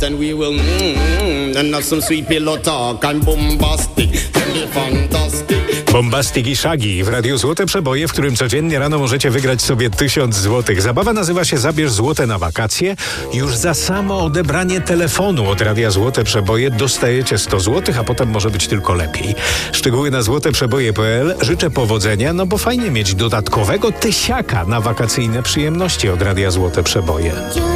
Then we will and have some sweet pillow talk and bombastic, tell me fantastic. Bombastic i Shaggy w Radiu Złote Przeboje, w którym codziennie rano możecie wygrać sobie 1000 złotych. Zabawa nazywa się Zabierz złote na wakacje. Już za samo odebranie telefonu od Radia Złote Przeboje dostajecie 100 złotych, a potem może być tylko lepiej. Szczegóły na złoteprzeboje.pl. Życzę powodzenia, no bo fajnie mieć dodatkowego tysiaka na wakacyjne przyjemności od Radia Złote Przeboje.